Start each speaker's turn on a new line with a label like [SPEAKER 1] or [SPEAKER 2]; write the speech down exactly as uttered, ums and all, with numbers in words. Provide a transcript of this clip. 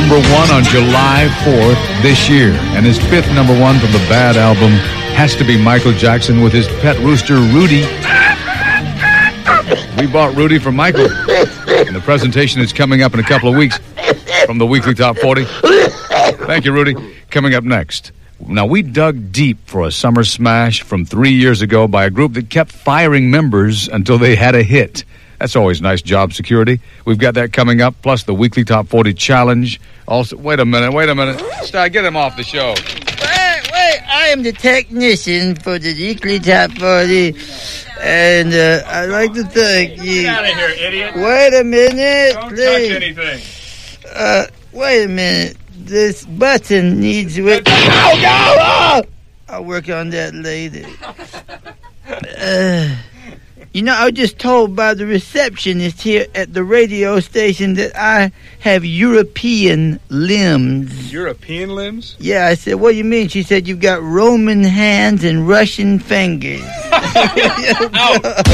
[SPEAKER 1] number one on July fourth this year. And his fifth number one from the Bad album has to be Michael Jackson with his pet rooster, Rudy. We bought Rudy for Michael. And the presentation is coming up in a couple of weeks from the Weekly Top forty. Thank you, Rudy. Coming up next. Now, we dug deep for a summer smash from three years ago by a group that kept firing members until they had a hit. That's always nice job security. We've got that coming up, plus the Weekly Top forty Challenge. Also, wait a minute, wait a minute. Sty, get him off the show.
[SPEAKER 2] Wait, wait, I am the technician for the Weekly Top forty, and uh, I'd like to thank you.
[SPEAKER 3] Get out of here, idiot.
[SPEAKER 2] Wait a minute,
[SPEAKER 3] Don't
[SPEAKER 2] please.
[SPEAKER 3] touch anything.
[SPEAKER 2] Uh, wait a minute. This button needs work. Oh, no! Oh! I'll work on that later. Uh, you know, I was just told by the receptionist here at the radio station that I have European limbs.
[SPEAKER 3] European limbs?
[SPEAKER 2] Yeah, I said, what do you mean? She said, you've got Roman hands and Russian fingers.
[SPEAKER 3] Ow.